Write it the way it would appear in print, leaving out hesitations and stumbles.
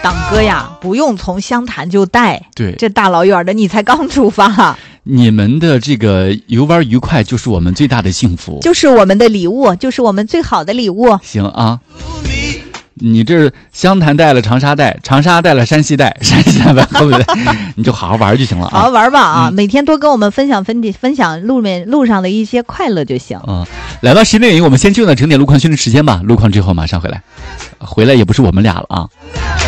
党哥呀，不用从湘潭就带， 对， 这大老远的你才刚出发， 你们的这个游玩愉快就是我们最大的幸福， 就是我们的礼物，就是我们最好的礼物。 行啊，你这湘潭带了长沙带，长沙带了山西带，山西带了河北带，你就好好玩就行了啊， 好好玩吧啊，每天多跟我们分享路上的一些快乐就行。 来到10点，我们先进入到整点路况宣传时间吧，路况之后马上回来，回来也不是我们俩了啊。